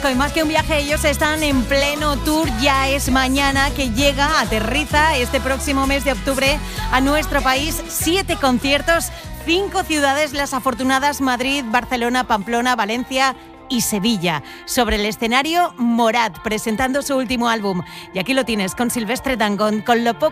Disco. Y más que un viaje, ellos están en pleno tour. Ya es mañana que llega, aterriza este próximo mes de octubre a nuestro país. 7 conciertos, 5 ciudades, las afortunadas: Madrid, Barcelona, Pamplona, Valencia y Sevilla. Sobre el escenario, Morat, presentando su último álbum. Y aquí lo tienes, con Silvestre Dangond, con Lo poco